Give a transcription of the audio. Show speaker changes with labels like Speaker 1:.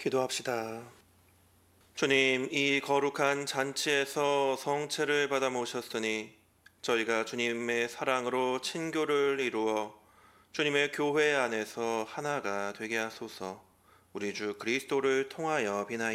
Speaker 1: 기도합시다. 주님, 이 거룩한 잔치에서 성체를 받아 모셨으니 저희가 주님의 사랑으로 친교를 이루어 주님의 교회 안에서 하나가 되게 하소서. 우리 주 그리스도를 통하여 비나이